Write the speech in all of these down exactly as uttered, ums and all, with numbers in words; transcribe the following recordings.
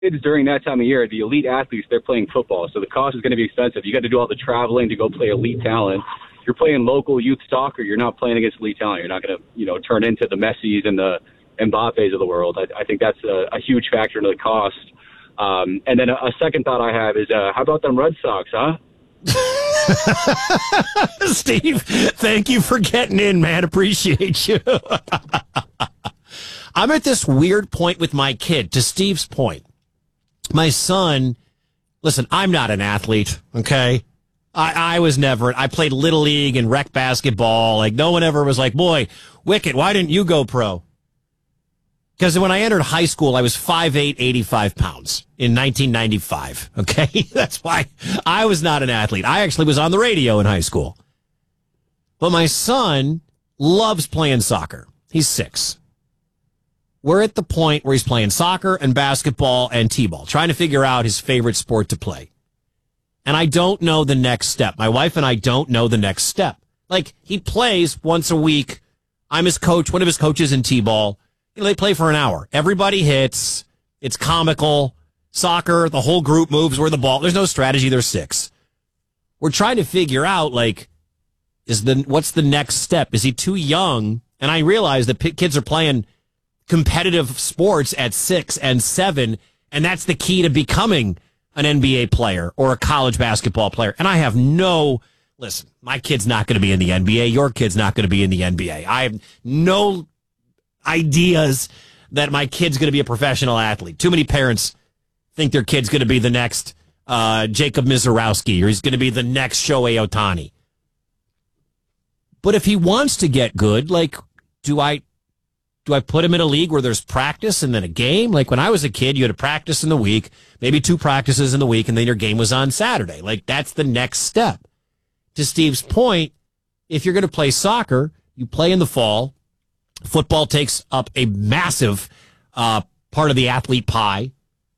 kids during that time of year, the elite athletes, they're playing football, so the cost is going to be expensive. You got to do all the traveling to go play elite talent. If you're playing local youth soccer, you're not playing against elite talent. You're not going to, you know, turn into the Messis and the Mbappes of the world. I, I think that's a, a huge factor in the cost. Um, and then a, a second thought I have is, uh, how about them Red Sox, huh? Steve, thank you for getting in, man. Appreciate you. I'm at this weird point with my kid, to Steve's point. My son, listen, I'm not an athlete, okay? I, I was never, I played Little League and rec basketball. Like, no one ever was like, boy, Wicket, why didn't you go pro? Because when I entered high school, I was five eight, eighty-five pounds in nineteen ninety-five, okay? That's why I was not an athlete. I actually was on the radio in high school. But my son loves playing soccer. He's six. We're at the point where he's playing soccer and basketball and t-ball, trying to figure out his favorite sport to play. And I don't know the next step. My wife and I don't know the next step. Like, he plays once a week. I'm his coach, one of his coaches in t-ball. You know, they play for an hour. Everybody hits. It's comical. Soccer, the whole group moves where the ball. There's no strategy. There's six. We're trying to figure out, like, is the what's the next step? Is he too young? And I realize that p- kids are playing competitive sports at six and seven, and that's the key to becoming an N B A player or a college basketball player. And I have no, listen, my kid's not going to be in the N B A. Your kid's not going to be in the N B A. I have no ideas that my kid's going to be a professional athlete. Too many parents think their kid's going to be the next uh, Jacob Mizorowski, or he's going to be the next Shohei Ohtani. But if he wants to get good, like, do I do I put him in a league where there's practice and then a game? Like, when I was a kid, you had a practice in the week, maybe two practices in the week, and then your game was on Saturday. Like, that's the next step. To Steve's point, if you're going to play soccer, you play in the fall. Football takes up a massive uh, part of the athlete pie.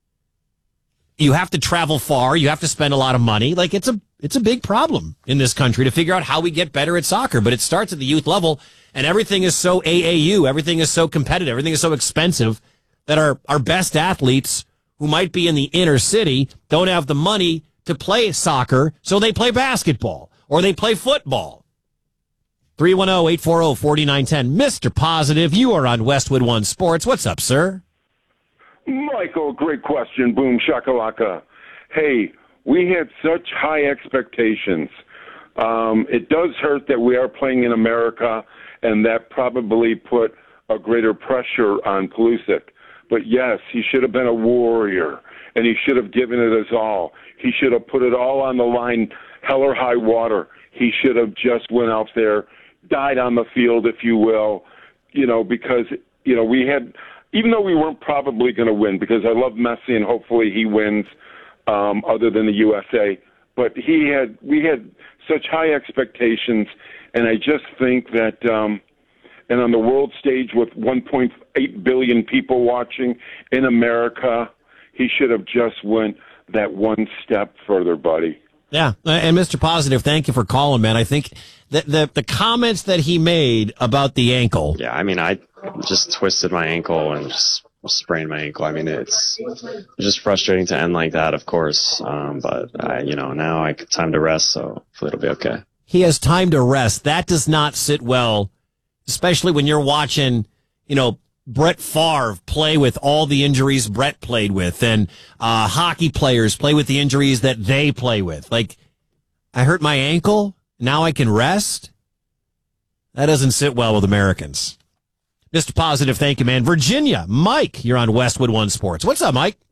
You have to travel far. You have to spend a lot of money. Like, it's a it's a big problem in this country to figure out how we get better at soccer. But it starts at the youth level, and everything is so A A U. Everything is so competitive. Everything is so expensive that our, our best athletes who might be in the inner city don't have the money to play soccer, so they play basketball or they play football. three one zero, eight four zero, four nine one zero. Mister Positive, you are on Westwood One Sports. What's up, sir? Michael, great question. Boom, shakalaka. Hey, we had such high expectations. Um, it does hurt that we are playing in America, and that probably put a greater pressure on Pulisic. But yes, he should have been a warrior, and he should have given it his all. He should have put it all on the line, hell or high water. He should have just went out there, died on the field, if you will, you know, because, you know, we had, even though we weren't probably going to win, because I love Messi and hopefully he wins, um, other than the U S A, but he had, we had such high expectations, and I just think that, um, and on the world stage with one point eight billion people watching in America, he should have just went that one step further, buddy. Yeah, and Mister Positive, thank you for calling, man. I think that the the comments that he made about the ankle. Yeah, I mean, I just twisted my ankle and just sprained my ankle. I mean, it's just frustrating to end like that, of course. Um, but I, you know, now I have time to rest, so hopefully it'll be okay. He has time to rest. That does not sit well, especially when you're watching, you know, Brett Favre play with all the injuries Brett played with, and uh, hockey players play with the injuries that they play with. Like, I hurt my ankle, now I can rest? That doesn't sit well with Americans. Mister Positive, thank you, man. Virginia, Mike, you're on Westwood One Sports. What's up, Mike?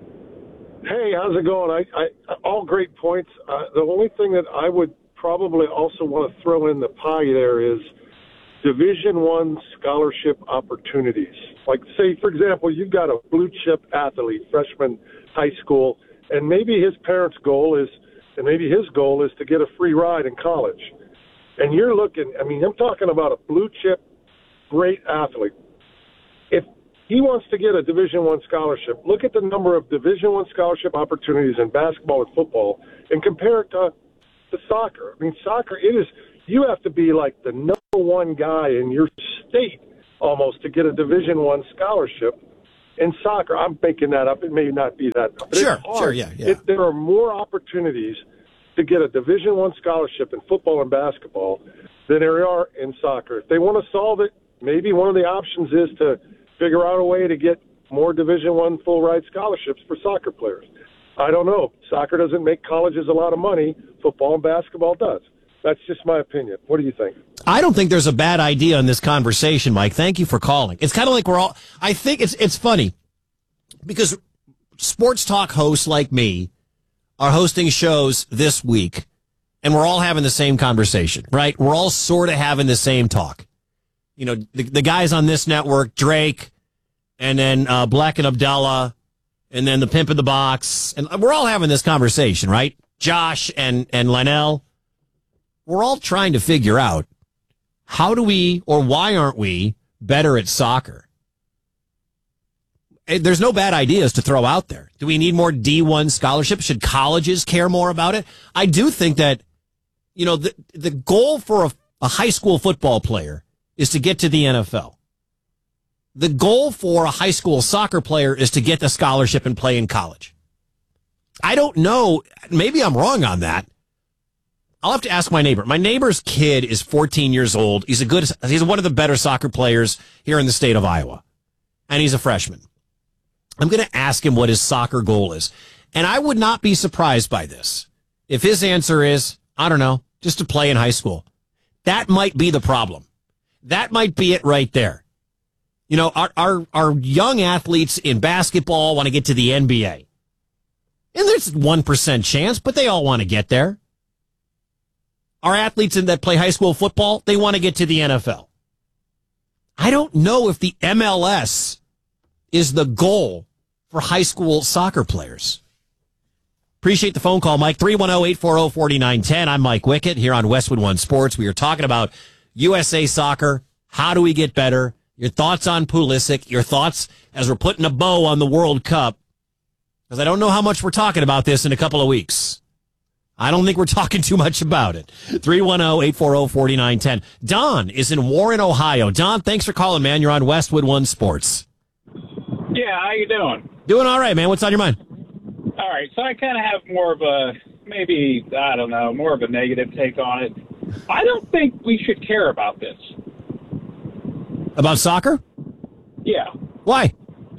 Hey, how's it going? I, I all great points. Uh, the only thing that I would probably also want to throw in the pie there is Division One scholarship opportunities. Like, say, for example, you've got a blue chip athlete, freshman high school, and maybe his parents' goal is, and maybe his goal is to get a free ride in college. And you're looking, I mean, I'm talking about a blue chip, great athlete. If he wants to get a Division One scholarship, look at the number of Division One scholarship opportunities in basketball and football and compare it to, to soccer. I mean, soccer, it is, you have to be like the number one guy in your state almost to get a Division One scholarship. in soccer, I'm making that up. It may not be that. But Sure, it's hard. sure, yeah, yeah. It, there are more opportunities to get a Division One scholarship in football and basketball than there are in soccer. If they want to solve it, maybe one of the options is to figure out a way to get more Division One full ride scholarships for soccer players. I don't know. Soccer doesn't make colleges a lot of money. Football and basketball does. That's just my opinion. What do you think? I don't think there's a bad idea in this conversation, Mike. Thank you for calling. It's kind of like we're all, I think it's, it's funny because sports talk hosts like me are hosting shows this week and we're all having the same conversation, right? We're all sort of having the same talk. You know, the, the guys on this network, Drake, and then uh, Black and Abdallah, and then the Pimp in the Box, and we're all having this conversation, right? Josh and, and Lionel. We're all trying to figure out how do we or why aren't we better at soccer? There's no bad ideas to throw out there. Do we need more D one scholarships? Should colleges care more about it? I do think that, you know, the, the goal for a, a high school football player is to get to the N F L. The goal for a high school soccer player is to get the scholarship and play in college. I don't know. Maybe I'm wrong on that. I'll have to ask my neighbor. My neighbor's kid is fourteen years old. He's a good, he's one of the better soccer players here in the state of Iowa. And he's a freshman. I'm going to ask him what his soccer goal is. And I would not be surprised by this. If his answer is, I don't know, just to play in high school. That might be the problem. That might be it right there. You know, our, our, our young athletes in basketball want to get to the N B A. And there's one percent chance, but they all want to get there. Our athletes in that play high school football, they want to get to the N F L. I don't know if the M L S is the goal for high school soccer players. Appreciate the phone call, Mike. three one zero, eight four zero, four nine one zero. I'm Mike Wickett here on Westwood One Sports. We are talking about U S A Soccer. How do we get better? Your thoughts on Pulisic, your thoughts as we're putting a bow on the World Cup. Because I don't know how much we're talking about this in a couple of weeks. I don't think we're talking too much about it. three one zero, eight four zero, four nine one zero. Don is in Warren, Ohio. Don, thanks for calling, man. You're on Westwood One Sports. Yeah, how you doing? Doing all right, man. What's on your mind? All right, so I kind of have more of a, maybe, I don't know, more of a negative take on it. I don't think we should care about this. About soccer? Yeah. Why?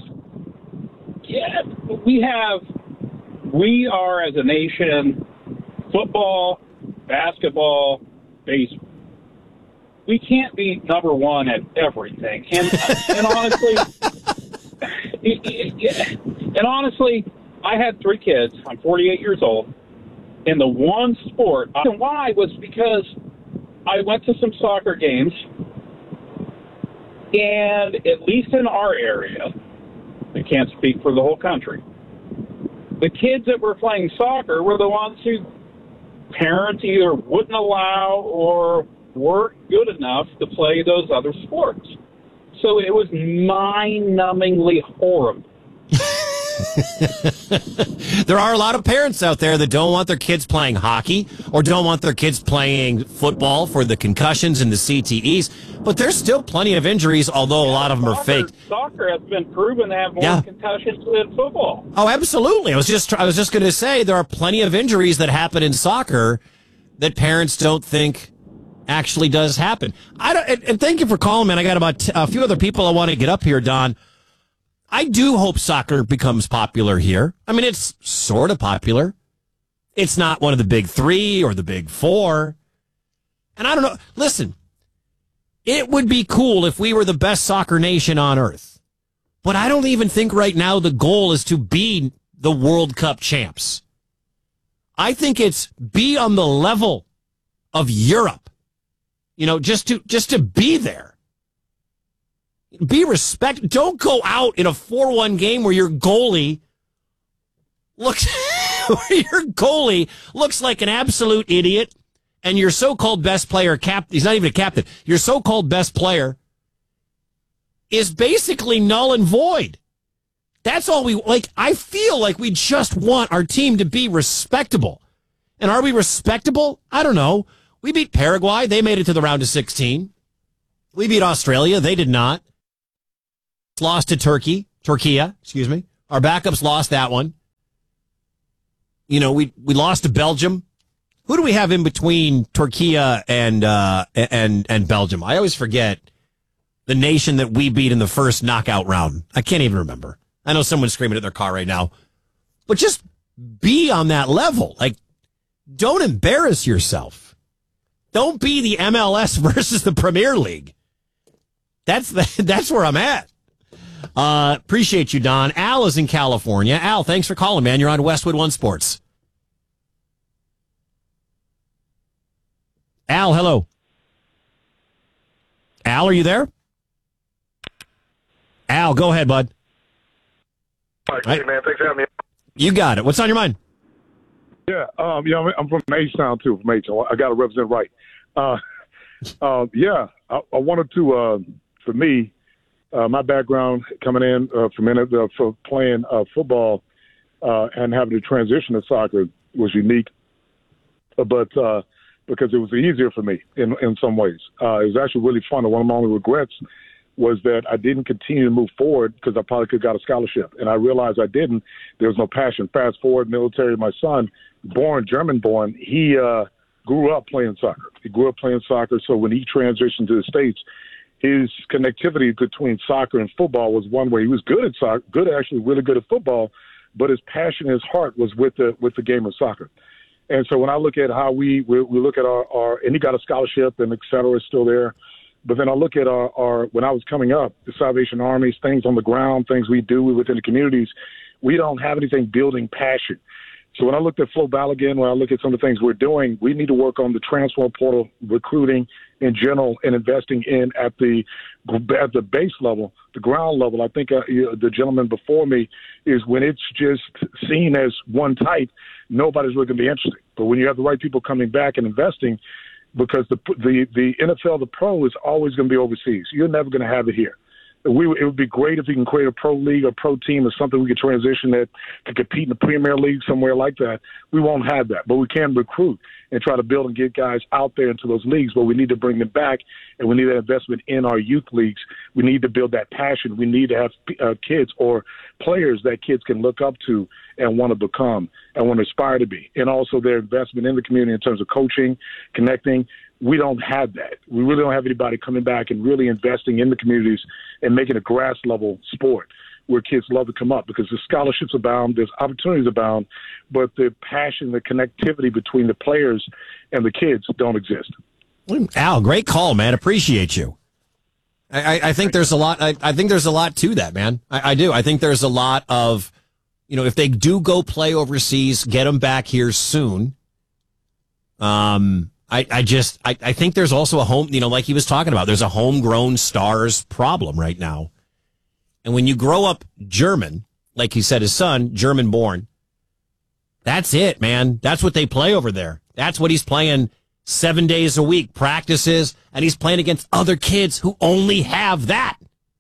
Yeah, we have, we are as a nation, football, basketball, baseball. We can't be number one at everything. And, and honestly, and honestly, I had three kids. I'm forty-eight years old. And the one sport, and why was because I went to some soccer games, and at least in our area, I can't speak for the whole country, the kids that were playing soccer were the ones who parents either wouldn't allow or weren't good enough to play those other sports. So it was mind-numbingly horrible. There are a lot of parents out there that don't want their kids playing hockey or don't want their kids playing football for the concussions and the C T Es, but there's still plenty of injuries, although a lot of them are Soccer, fake. Soccer has been proven to have more Yeah. concussions than football. Oh, absolutely. I was just I was just going to say there are plenty of injuries that happen in soccer that parents don't think actually does happen. I don't, and, and thank you for calling, man. I got about t- a few other people I want to get up here, Don. I do hope soccer becomes popular here. I mean, it's sort of popular. It's not one of the big three or the big four. And I don't know. Listen, it would be cool if we were the best soccer nation on earth. But I don't even think right now the goal is to be the World Cup champs. I think it's be on the level of Europe. You know, just to just to be there. Be respect. Don't go out in a four one game where your goalie looks where your goalie looks like an absolute idiot, and your so-called best player, cap he's not even a captain. Your so-called best player is basically null and void. That's all we like. I feel like we just want our team to be respectable. And are we respectable? I don't know. We beat Paraguay. They made it to the round of sixteen. We beat Australia. They did not. Lost to Turkey. Turkey, excuse me. Our backups lost that one. You know, we, we lost to Belgium. Who do we have in between Turkey and, uh, and, and Belgium? I always forget the nation that we beat in the first knockout round. I can't even remember. I know someone's screaming at their car right now, but just be on that level. Like, don't embarrass yourself. Don't be the M L S versus the Premier League. That's the, that's where I'm at. Uh, appreciate you, Don. Al is in California. Al, thanks for calling, man. You're on Westwood One Sports. Al, hello. Al, are you there? Al, go ahead, bud. All right, hey, man. Thanks for having me. You got it. What's on your mind? Yeah, um, you know, I'm from H-Town, too, from H. I got to represent right. Uh, uh, yeah, I, I wanted to, uh, for me, uh, my background coming in uh, from in, uh, for playing uh, football uh, and having to transition to soccer was unique, but uh, because it was easier for me in, in some ways. Uh, it was actually really fun. And one of my only regrets was that I didn't continue to move forward because I probably could have got a scholarship. And I realized I didn't. There was no passion. Fast forward, military, my son, born, German-born, he uh, grew up playing soccer. He grew up playing soccer, so when he transitioned to the States, his connectivity between soccer and football was one way. He was good at soccer, good, actually really good at football, but his passion, his heart was with the with the game of soccer. And so when I look at how we we, we look at our, our, and he got a scholarship and et cetera, is still there. But then I look at our, our, when I was coming up, the Salvation Armies, things on the ground, things we do within the communities, we don't have anything building passion. So when I looked at Flo Balogun, when I look at some of the things we're doing, we need to work on the transfer portal, recruiting in general, and investing in at the at the base level, the ground level. I think uh, you know, the gentleman before me is when it's just seen as one type, nobody's really going to be interested. But when you have the right people coming back and investing, because the the the N F L, the pro, is always going to be overseas. You're never going to have it here. We, it would be great if we can create a pro league or pro team or something we could transition that to compete in the Premier League somewhere like that. We won't have that, but we can recruit and try to build and get guys out there into those leagues. But we need to bring them back, and we need that investment in our youth leagues. We need to build that passion. We need to have uh, kids or players that kids can look up to and want to become and want to aspire to be, and also their investment in the community in terms of coaching, connecting. We don't have that. We really don't have anybody coming back and really investing in the communities and making a grass level sport where kids love to come up, because the scholarships abound, there's opportunities abound, but the passion, the connectivity between the players and the kids don't exist. Al, great call, man. Appreciate you. I, I think there's a lot. I, I think there's a lot to that, man. I, I do. I think there's a lot of, you know, if they do go play overseas, get them back here soon. Um, I, I just, I, I think there's also a home, you know, like he was talking about, there's a homegrown stars problem right now. And when you grow up German, like he said, his son, German born, that's it, man. That's what they play over there. That's what he's playing seven days a week, practices, and he's playing against other kids who only have that.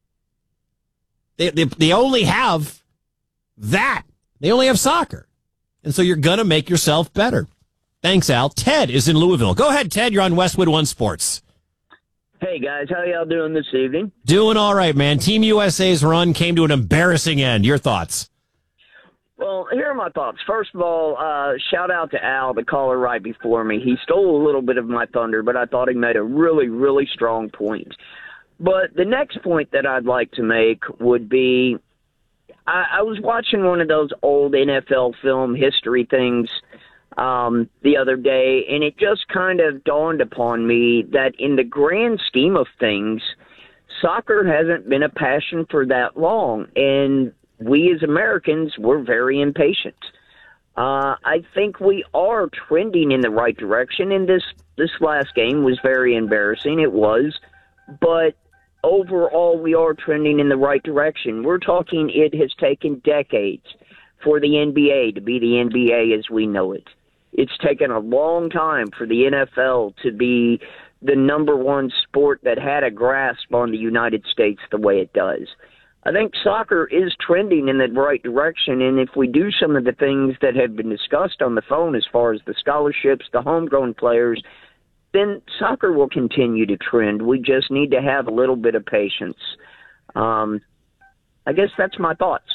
They, they, they only have that. They only have soccer. And so you're going to make yourself better. Thanks, Al. Ted is in Louisville. Go ahead, Ted. You're on Westwood One Sports. Hey, guys. How y'all doing this evening? Doing all right, man. Team U S A's run came to an embarrassing end. Your thoughts? Well, here are my thoughts. First of all, uh, shout out to Al, the caller right before me. He stole a little bit of my thunder, but I thought he made a really, really strong point. But the next point that I'd like to make would be, I, I was watching one of those old N F L film history things um, the other day, and it just kind of dawned upon me that in the grand scheme of things, soccer hasn't been a passion for that long, and we as Americans, we're very impatient. Uh, I think we are trending in the right direction, and this, this last game was very embarrassing. It was, but overall, we are trending in the right direction. We're talking it has taken decades for the N B A to be the N B A as we know it. It's taken a long time for the N F L to be the number one sport that had a grasp on the United States the way it does. I think soccer is trending in the right direction, and if we do some of the things that have been discussed on the phone as far as the scholarships, the homegrown players, then soccer will continue to trend. We just need to have a little bit of patience. Um, I guess that's my thoughts.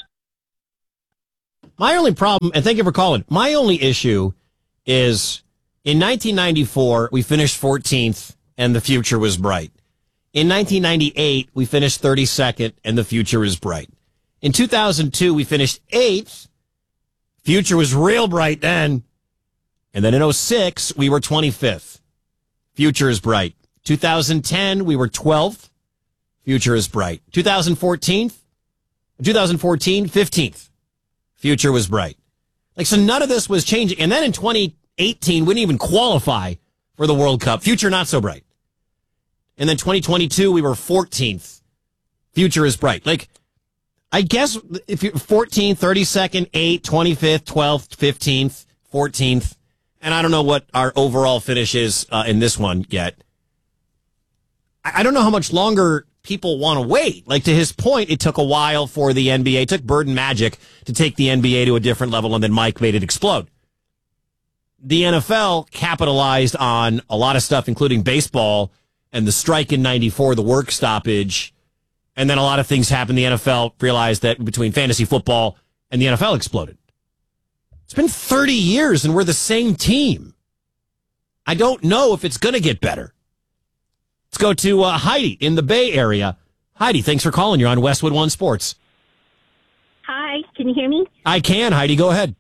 My only problem, and thank you for calling, my only issue is in nineteen ninety-four, we finished fourteenth and the future was bright. In nineteen ninety-eight, we finished thirty-second and the future was bright. In two thousand two, we finished eighth. Future was real bright then. And then in oh six, we were twenty-fifth. Future is bright. two thousand ten, we were twelfth. Future is bright. two thousand fourteen, twenty fourteen, fifteenth. Future was bright. Like, so none of this was changing. And then in twenty eighteen, we didn't even qualify for the World Cup. Future not so bright. And then twenty twenty-two, we were fourteenth. Future is bright. Like, I guess if you're fourteenth, thirty-second, eighth, twenty-fifth, twelfth, fifteenth, fourteenth, and I don't know what our overall finish is uh, in this one yet. I, I don't know how much longer people want to wait. Like, to his point, it took a while for the N B A. It took Bird and Magic to take the N B A to a different level, and then Mike made it explode. The N F L capitalized on a lot of stuff, including baseball and the strike in ninety-four, the work stoppage. And then a lot of things happened. The N F L realized that between fantasy football and the N F L exploded. It's been thirty years and we're the same team. I don't know if it's going to get better. Let's go to uh, Heidi in the Bay Area. Heidi, thanks for calling. You're on Westwood One Sports. Hi, can you hear me? I can, Heidi. Go ahead.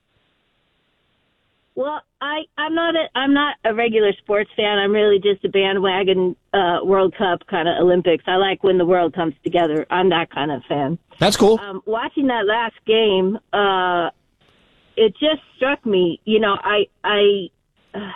Well, I, I'm not a I'm not a regular sports fan. I'm really just a bandwagon uh, World Cup kind of Olympics. I like when the world comes together. I'm that kind of fan. That's cool. Um, watching that last game, uh, it just struck me. You know, I I uh,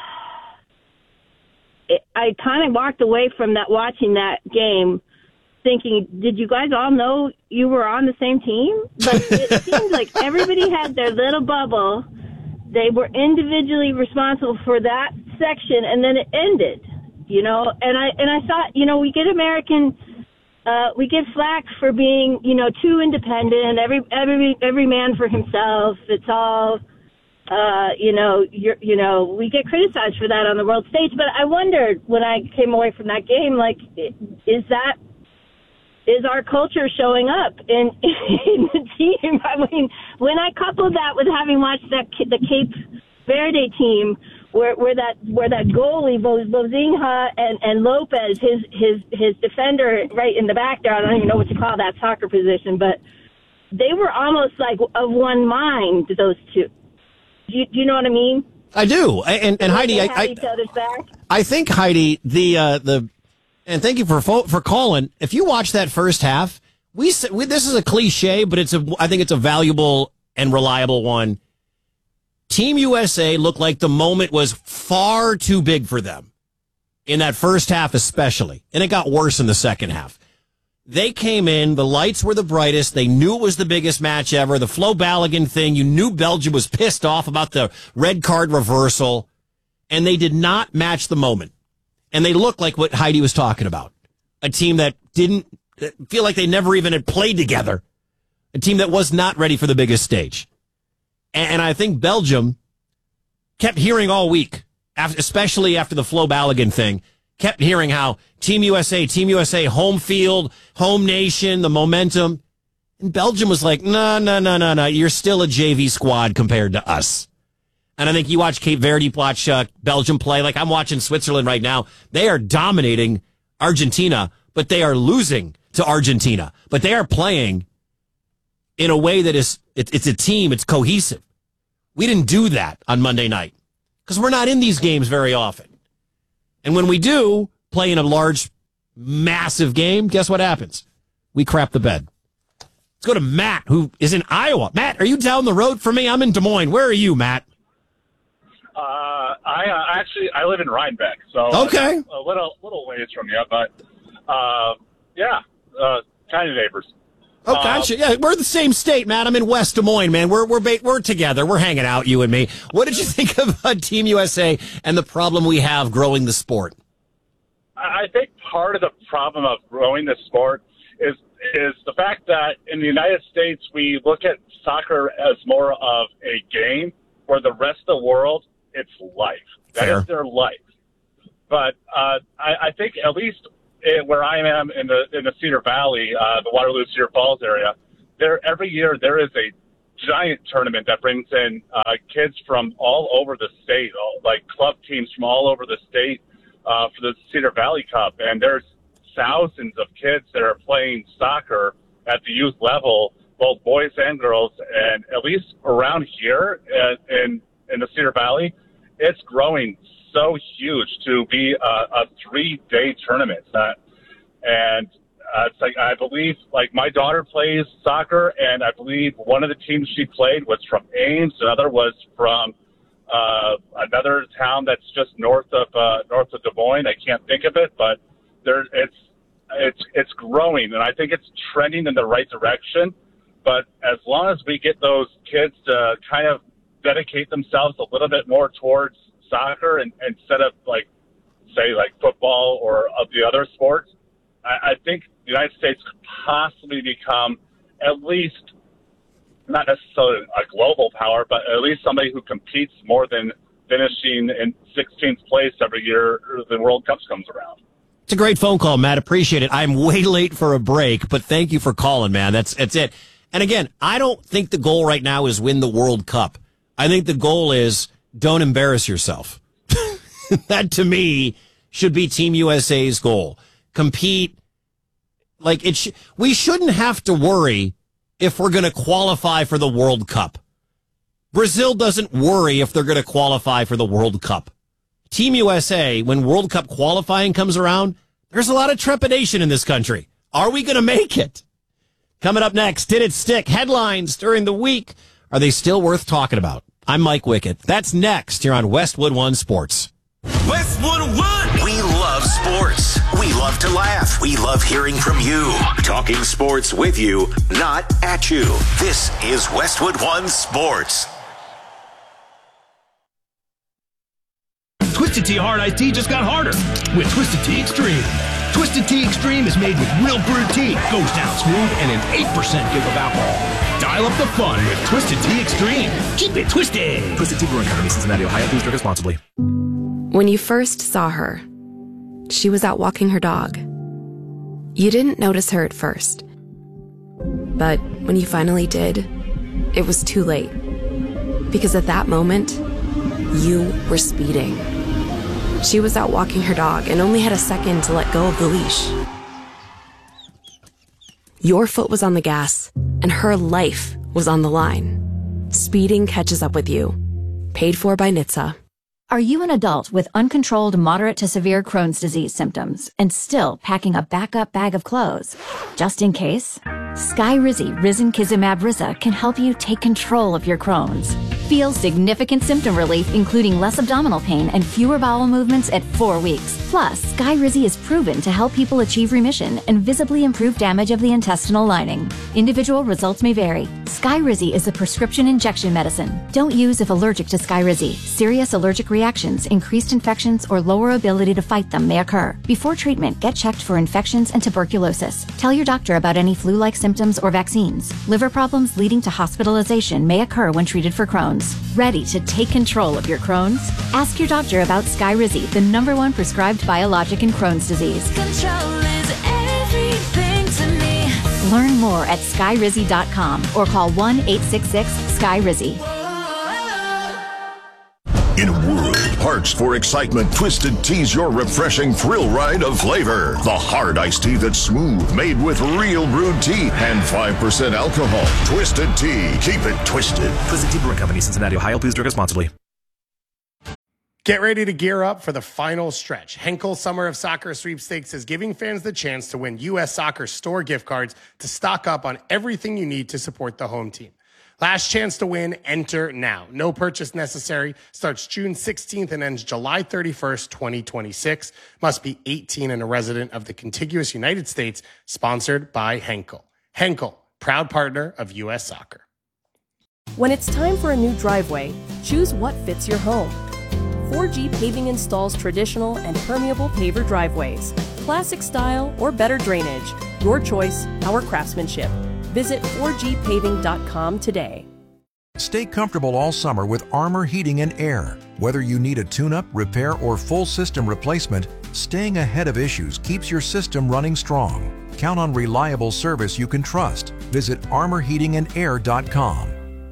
it, I kind of walked away from that watching that game, thinking, did you guys all know you were on the same team? Like, it seemed like everybody had their little bubble. They were individually responsible for that section, and then it ended, you know. And I and I thought, you know, we get American, uh, we get flack for being, you know, too independent. Every every every man for himself. It's all, uh, you know, you're, you know, we get criticized for that on the world stage. But I wondered when I came away from that game, like, is that is our culture showing up in, in the team? I mean, when I coupled that with having watched that the Cape Verde team, where where that where that goalie Bozinha and and Lopez, his his his defender right in the back there, I don't even know what you call that soccer position, but they were almost like of one mind. Those two, do you, do you know what I mean? I do, and and Heidi, I I, each other's back. I think Heidi, the uh, the. And thank you for for calling. If you watch that first half, we, we this is a cliche, but it's a I think it's a valuable and reliable one. Team U S A looked like the moment was far too big for them in that first half, especially, and it got worse in the second half. They came in, the lights were the brightest. They knew it was the biggest match ever. The Flo Balogun thing, you knew Belgium was pissed off about the red card reversal, and they did not match the moment. And they look like what Heidi was talking about. A team that didn't feel like they never even had played together. A team that was not ready for the biggest stage. And I think Belgium kept hearing all week, especially after the Flo Balogun thing, kept hearing how Team U S A, Team U S A, home field, home nation, the momentum. And Belgium was like, no, no, no, no, no. You're still a J V squad compared to us. And I think you watch Cape Verde, watch uh, Belgium play. Like, I'm watching Switzerland right now. They are dominating Argentina, but they are losing to Argentina. But they are playing in a way that is, it, it's a team, it's cohesive. We didn't do that on Monday night because we're not in these games very often. And when we do play in a large, massive game, guess what happens? We crap the bed. Let's go to Matt, who is in Iowa. Matt, are you down the road from me? I'm in Des Moines. Where are you, Matt? Uh, I uh, actually I live in Rhinebeck, so okay, a little little ways from you, but uh, yeah, uh, kind of neighbors. Oh, gotcha. Yeah, we're the same state, Matt. I'm in West Des Moines, man. We're we're ba- we're together. We're hanging out, you and me. What did you think of uh, Team U S A and the problem we have growing the sport? I think part of the problem of growing the sport is is the fact that in the United States we look at soccer as more of a game, where the rest of the world, it's life. That Fair. is their life. But uh, I, I think at least in, where I am in the in the Cedar Valley, uh, the Waterloo Cedar Falls area, there every year there is a giant tournament that brings in uh, kids from all over the state, all, like club teams from all over the state uh, for the Cedar Valley Cup. And there's thousands of kids that are playing soccer at the youth level, both boys and girls. And at least around here uh, in, in the Cedar Valley, it's growing so huge to be a, a three-day tournament. That, and Uh, it's like, I believe, like, my daughter plays soccer, and I believe one of the teams she played was from Ames, another was from uh, another town that's just north of uh, north of Des Moines. I can't think of it, but there, it's it's it's growing, and I think it's trending in the right direction. But as long as we get those kids to kind of dedicate themselves a little bit more towards soccer, and, and instead of, like, say, like football or of the other sports, I, I think the United States could possibly become at least, not necessarily a global power, but at least somebody who competes more than finishing in sixteenth place every year the World Cup comes around. It's a great phone call, Matt. Appreciate it. I'm way late for a break, but thank you for calling, man. That's, that's it. And again, I don't think the goal right now is win the World Cup. I think the goal is don't embarrass yourself. That, to me, should be Team U S A's goal. Compete. Like, it sh- we shouldn't have to worry if we're going to qualify for the World Cup. Brazil doesn't worry if they're going to qualify for the World Cup. Team U S A, when World Cup qualifying comes around, there's a lot of trepidation in this country. Are we going to make it? Coming up next, did it stick? Headlines during the week. Are they still worth talking about? I'm Mike Wickett. That's next here on Westwood One Sports. Westwood One! We love sports. We love to laugh. We love hearing from you. Talking sports with you, not at you. This is Westwood One Sports. Twisted Tea Hard Iced Tea just got harder with Twisted Tea Extreme. Twisted Tea Extreme is made with real brewed tea, goes down smooth, and an eight percent give of alcohol. Dial up the fun with Twisted Tea Extreme. Keep it twisted. Twisted Tea Brewing Company, Cincinnati, Ohio. Please drink responsibly. When you first saw her, she was out walking her dog. You didn't notice her at first. But when you finally did, it was too late. Because at that moment, you were speeding. She was out walking her dog and only had a second to let go of the leash. Your foot was on the gas, and her life was on the line. Speeding catches up with you. Paid for by N H T S A. Are you an adult with uncontrolled moderate to severe Crohn's disease symptoms and still packing a backup bag of clothes? Just in case? Skyrizi Risankizumab Riza can help you take control of your Crohn's. Feel significant symptom relief, including less abdominal pain and fewer bowel movements at four weeks. Plus, Skyrizi is proven to help people achieve remission and visibly improve damage of the intestinal lining. Individual results may vary. Skyrizi is a prescription injection medicine. Don't use if allergic to Skyrizi. Serious allergic reactions, increased infections, or lower ability to fight them may occur. Before treatment, get checked for infections and tuberculosis. Tell your doctor about any flu-like symptoms or vaccines. Liver problems leading to hospitalization may occur when treated for Crohn's. Ready to take control of your Crohn's? Ask your doctor about Skyrizi, the number one prescribed biologic in Crohn's disease. Control is everything to me. Learn more at skyrizi dot com or call one eight six six Skyrizi. In a world parched for excitement, Twisted Tea's your refreshing thrill ride of flavor. The hard iced tea that's smooth, made with real brewed tea and five percent alcohol. Twisted Tea. Keep it twisted. Twisted Tea Brewing Company, Cincinnati, Ohio. Please drink responsibly. Get ready to gear up for the final stretch. Henkel Summer of Soccer Sweepstakes is giving fans the chance to win U S Soccer store gift cards to stock up on everything you need to support the home team. Last chance to win, enter now. No purchase necessary. Starts June sixteenth and ends July thirty-first, twenty twenty-six. Must be eighteen and a resident of the contiguous United States. Sponsored by Henkel. Henkel, proud partner of U S Soccer. When it's time for a new driveway, choose what fits your home. four G Paving installs traditional and permeable paver driveways, classic style or better drainage. Your choice, our craftsmanship. Visit four G paving dot com today. Stay comfortable all summer with Armor Heating and Air. Whether you need a tune-up, repair, or full system replacement, staying ahead of issues keeps your system running strong. Count on reliable service you can trust. Visit armor heating and air dot com.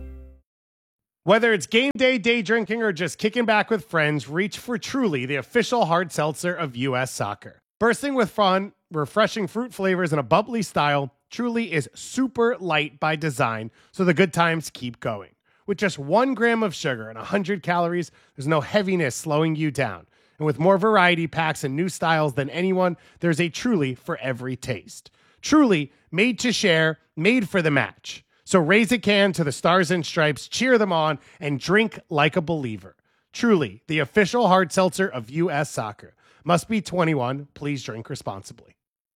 Whether it's game day, day drinking, or just kicking back with friends, reach for Truly, the official hard seltzer of U S Soccer. Bursting with fun, refreshing fruit flavors, and a bubbly style, Truly is super light by design, so the good times keep going. With just one gram of sugar and one hundred calories, there's no heaviness slowing you down. And with more variety packs and new styles than anyone, there's a Truly for every taste. Truly, made to share, made for the match. So raise a can to the Stars and Stripes, cheer them on, and drink like a believer. Truly, the official hard seltzer of U S Soccer. Must be twenty-one. Please drink responsibly.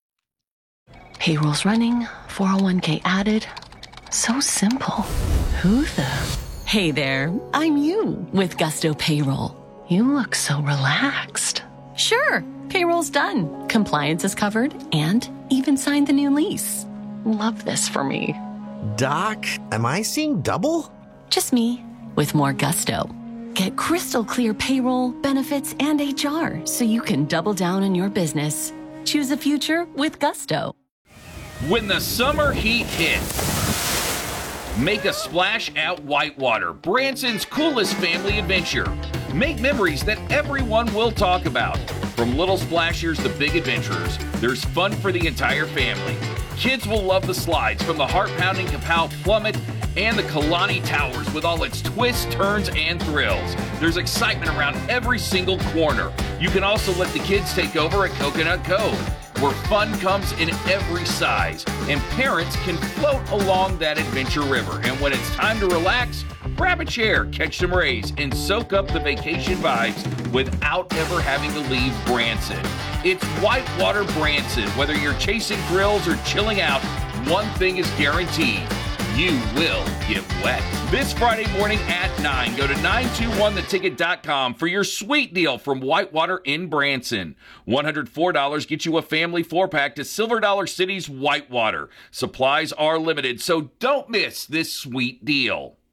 Payroll's running, four oh one k added. So simple. Who the? Hey there, I'm you with Gusto Payroll. You look so relaxed. Sure, payroll's done. Compliance is covered and even signed the new lease. Love this for me. Doc, am I seeing double? Just me, with more gusto. Get crystal clear payroll, benefits, and H R so you can double down on your business. Choose a future with Gusto. When the summer heat hits, make a splash at Whitewater, Branson's coolest family adventure. Make memories that everyone will talk about. From little splashers to big adventurers, there's fun for the entire family. Kids will love the slides from the heart-pounding Kapow Plummet and the Kalani Towers with all its twists, turns, and thrills. There's excitement around every single corner. You can also let the kids take over at Coconut Cove, where fun comes in every size, and parents can float along that adventure river. And when it's time to relax, grab a chair, catch some rays, and soak up the vacation vibes without ever having to leave Branson. It's Whitewater Branson. Whether you're chasing thrills or chilling out, one thing is guaranteed: you will get wet. This Friday morning at nine, go to nine two one the ticket dot com for your sweet deal from Whitewater in Branson. one hundred four dollars gets you a family four-pack to Silver Dollar City's Whitewater. Supplies are limited, so don't miss this sweet deal.